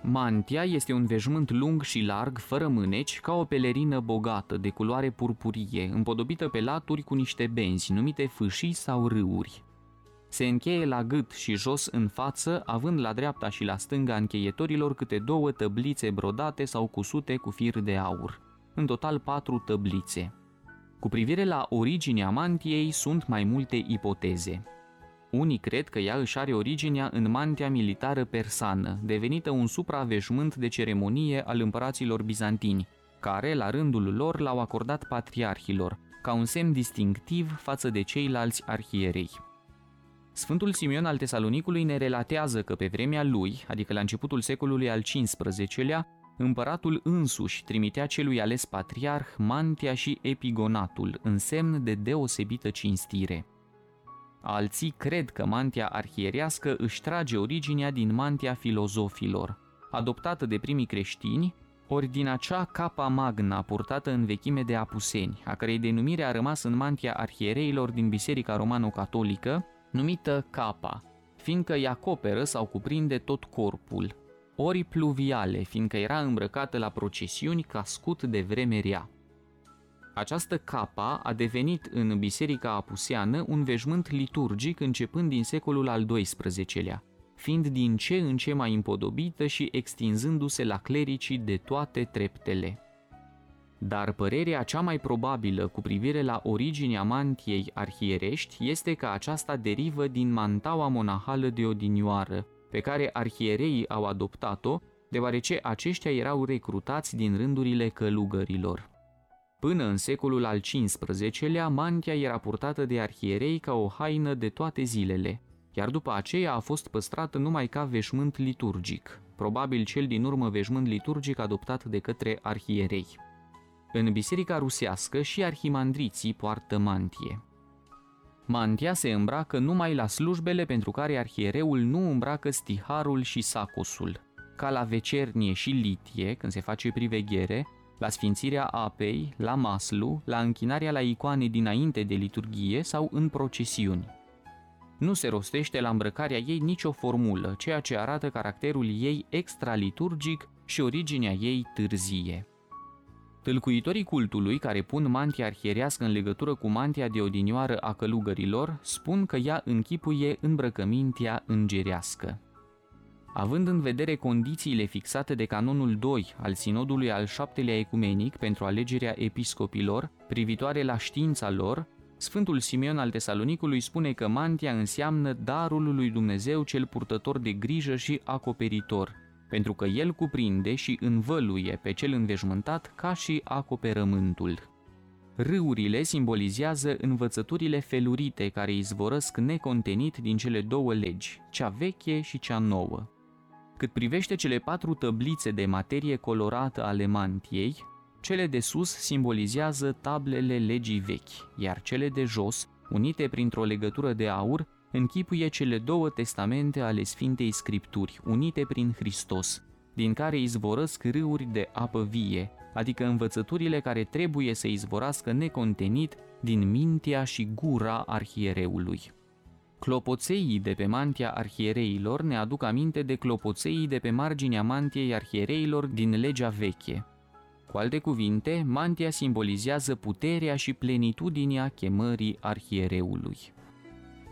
Mantia este un veșmânt lung și larg, fără mâneci, ca o pelerină bogată, de culoare purpurie, împodobită pe laturi cu niște benzi, numite fâșii sau râuri. Se încheie la gât și jos în față, având la dreapta și la stânga încheietorilor câte 2 tăblițe brodate sau cusute cu fir de aur. În total 4 tăblițe. Cu privire la originea mantiei sunt mai multe ipoteze. Unii cred că ea își are originea în mantia militară persană, devenită un supraveșmânt de ceremonie al împăraților bizantini, care, la rândul lor, l-au acordat patriarhilor, ca un semn distinctiv față de ceilalți arhierei. Sfântul Simeon al Tesalonicului ne relatează că pe vremea lui, adică la începutul secolului al XV-lea, împăratul însuși trimitea celui ales patriarh mantia și epigonatul, în semn de deosebită cinstire. Alții cred că mantia arhierească își trage originea din mantia filozofilor, adoptată de primii creștini, ori din acea capa magna purtată în vechime de apuseni, a cărei denumire a rămas în mantia arhiereilor din Biserica Romano-Catolică, numită capa, fiindcă îi acoperă sau cuprinde tot corpul, ori pluviale, fiindcă era îmbrăcată la procesiuni ca scut de vreme rea. Această capa a devenit în Biserica Apuseană un veșmânt liturgic începând din secolul al XII-lea, fiind din ce în ce mai împodobită și extinzându-se la clericii de toate treptele. Dar părerea cea mai probabilă cu privire la originea mantiei arhierești este că aceasta derivă din mantaua monahală de odinioară, pe care arhiereii au adoptat-o, deoarece aceștia erau recrutați din rândurile călugărilor. Până în secolul al XV-lea, mantia era purtată de arhierei ca o haină de toate zilele, iar după aceea a fost păstrată numai ca veșmânt liturgic, probabil cel din urmă veșmânt liturgic adoptat de către arhierei. În biserica rusească și arhimandriții poartă mantie. Mantia se îmbracă numai la slujbele pentru care arhiereul nu îmbracă stiharul și sacosul, ca la vecernie și litie, când se face priveghere, la sfințirea apei, la maslu, la închinarea la icoane dinainte de liturghie sau în procesiuni. Nu se rostește la îmbrăcarea ei nicio formulă, ceea ce arată caracterul ei extraliturgic și originea ei târzie. Tâlcuitorii cultului care pun mantia arhierească în legătură cu mantia de odinioară a călugărilor spun că ea închipuie îmbrăcămintea îngerească. Având în vedere condițiile fixate de canonul 2 al sinodului al 7-lea ecumenic pentru alegerea episcopilor, privitoare la știința lor, Sfântul Simeon al Tesalonicului spune că mantia înseamnă darul lui Dumnezeu cel purtător de grijă și acoperitor, pentru că el cuprinde și învăluie pe cel înveșmântat ca și acoperământul. Râurile simbolizează învățăturile felurite care izvorăsc necontenit din cele 2 legi, cea veche și cea nouă. Cât privește cele 4 tăblițe de materie colorată ale mantiei, cele de sus simbolizează tablele legii vechi, iar cele de jos, unite printr-o legătură de aur, închipuie cele 2 testamente ale Sfintei Scripturi, unite prin Hristos, din care izvorăsc râuri de apă vie, adică învățăturile care trebuie să izvorască necontenit din mintea și gura arhiereului. Clopoțeii de pe mantia arhiereilor ne aduc aminte de clopoțeii de pe marginea mantiei arhiereilor din legea veche. Cu alte cuvinte, mantia simbolizează puterea și plenitudinea chemării arhiereului.